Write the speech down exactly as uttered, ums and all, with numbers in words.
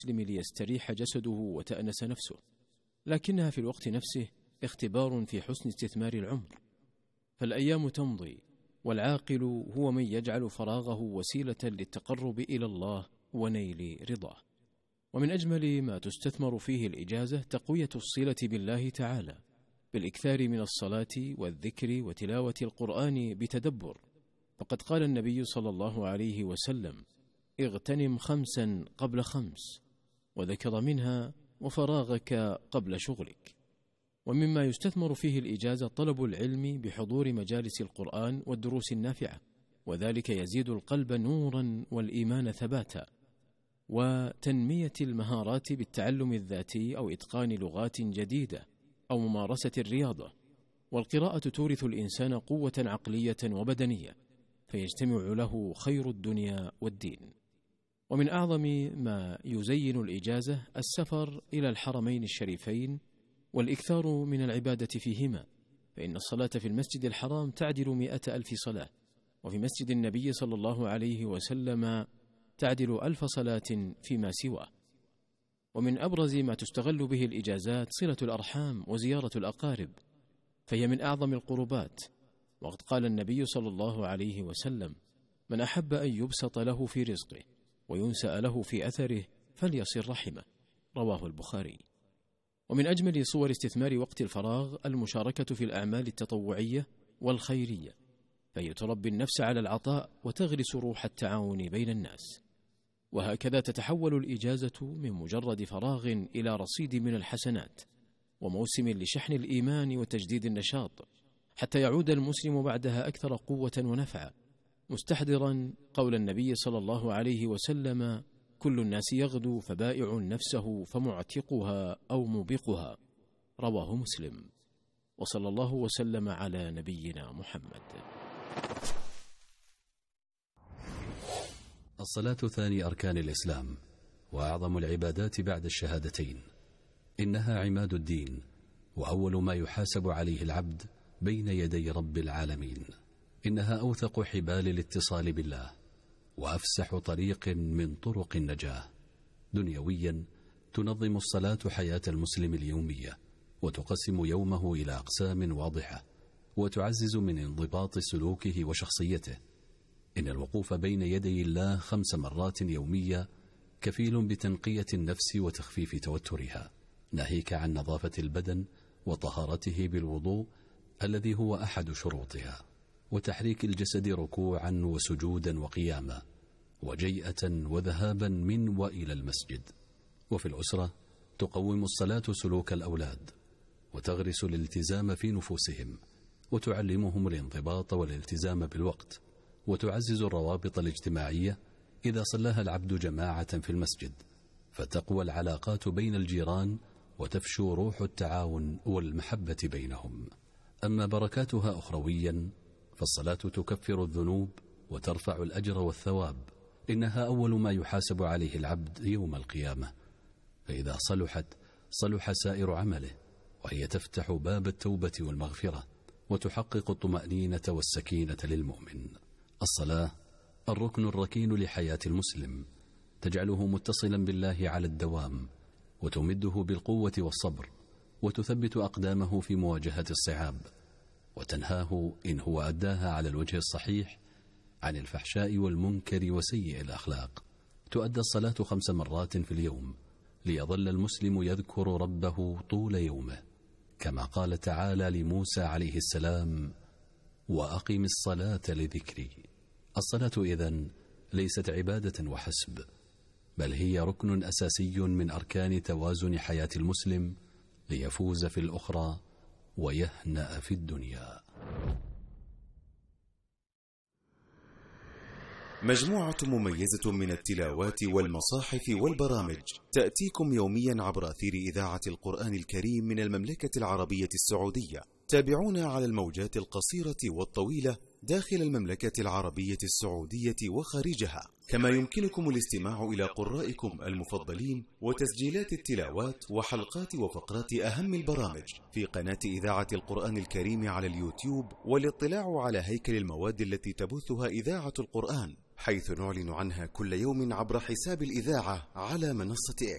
ليستريح جسده وتأنس نفسه، لكنها في الوقت نفسه اختبار في حسن استثمار العمر. فالأيام تمضي، والعاقل هو من يجعل فراغه وسيلة للتقرب إلى الله ونيل رضاه. ومن أجمل ما تستثمر فيه الإجازة تقوية الصلة بالله تعالى، بالإكثار من الصلاة والذكر وتلاوة القرآن بتدبر. فقد قال النبي صلى الله عليه وسلم: اغتنم خمسا قبل خمس، وذكر منها وفراغك قبل شغلك. ومما يستثمر فيه الإجازة طلب العلم بحضور مجالس القرآن والدروس النافعة، وذلك يزيد القلب نورا والإيمان ثباتا. وتنمية المهارات بالتعلم الذاتي أو إتقان لغات جديدة أو ممارسة الرياضة. والقراءة تورث الإنسان قوة عقلية وبدنية، فيجتمع له خير الدنيا والدين. ومن أعظم ما يزين الإجازة السفر إلى الحرمين الشريفين والإكثار من العبادة فيهما، فإن الصلاة في المسجد الحرام تعدل مئة ألف صلاة، وفي مسجد النبي صلى الله عليه وسلم تعدل ألف صلاة فيما سواه. ومن أبرز ما تستغل به الإجازات صلة الأرحام وزيارة الأقارب، فهي من أعظم القربات. وقد قال النبي صلى الله عليه وسلم: من أحب أن يبسط له في رزقه وينسأ له في أثره فليصل رحمه، رواه البخاري. ومن أجمل صور استثمار وقت الفراغ المشاركة في الأعمال التطوعية والخيرية، فهي تربي النفس على العطاء وتغرس روح التعاون بين الناس. وهكذا تتحول الإجازة من مجرد فراغ إلى رصيد من الحسنات وموسم لشحن الإيمان وتجديد النشاط، حتى يعود المسلم بعدها أكثر قوة ونفعا، مستحضرا قول النبي صلى الله عليه وسلم: كل الناس يغدو فبائع نفسه فمعتقها أو موبقها، رواه مسلم. وصلى الله وسلم على نبينا محمد. الصلاة ثاني أركان الإسلام وأعظم العبادات بعد الشهادتين، إنها عماد الدين وأول ما يحاسب عليه العبد بين يدي رب العالمين. إنها أوثق حبال الاتصال بالله وأفسح طريق من طرق النجاة. دنيويا تنظم الصلاة حياة المسلم اليومية، وتقسم يومه إلى أقسام واضحة، وتعزز من انضباط سلوكه وشخصيته. إن الوقوف بين يدي الله خمس مرات يومية كفيل بتنقية النفس وتخفيف توترها، ناهيك عن نظافة البدن وطهارته بالوضوء الذي هو أحد شروطها، وتحريك الجسد ركوعا وسجودا وقياما، وجيئة وذهابا من وإلى المسجد. وفي الأسرة تقوم الصلاة سلوك الأولاد، وتغرس الالتزام في نفوسهم، وتعلمهم الانضباط والالتزام بالوقت، وتعزز الروابط الاجتماعية إذا صلاها العبد جماعة في المسجد، فتقوى العلاقات بين الجيران وتفشو روح التعاون والمحبة بينهم. أما بركاتها أخرويا فالصلاة تكفر الذنوب وترفع الأجر والثواب. إنها أول ما يحاسب عليه العبد يوم القيامة، فإذا صلحت صلح سائر عمله، وهي تفتح باب التوبة والمغفرة، وتحقق الطمأنينة والسكينة للمؤمن. الصلاة الركن الركين لحياة المسلم، تجعله متصلا بالله على الدوام، وتمده بالقوة والصبر، وتثبت أقدامه في مواجهة الصعاب، وتنهاه إن هو أداها على الوجه الصحيح عن الفحشاء والمنكر وسيء الأخلاق. تؤدى الصلاة خمس مرات في اليوم ليظل المسلم يذكر ربه طول يومه، كما قال تعالى لموسى عليه السلام: وأقم الصلاة لذكري. الصلاة إذن ليست عبادة وحسب، بل هي ركن أساسي من أركان توازن حياة المسلم ليفوز في الأخرى ويهنأ في الدنيا. مجموعة مميزة من التلاوات والمصاحف والبرامج تأتيكم يوميا عبر أثير إذاعة القرآن الكريم من المملكة العربية السعودية. تابعونا على الموجات القصيرة والطويلة داخل المملكة العربية السعودية وخارجها، كما يمكنكم الاستماع إلى قرائكم المفضلين وتسجيلات التلاوات وحلقات وفقرات أهم البرامج في قناة إذاعة القرآن الكريم على اليوتيوب، والاطلاع على هيكل المواد التي تبثها إذاعة القرآن، حيث نعلن عنها كل يوم عبر حساب الإذاعة على منصة إكس.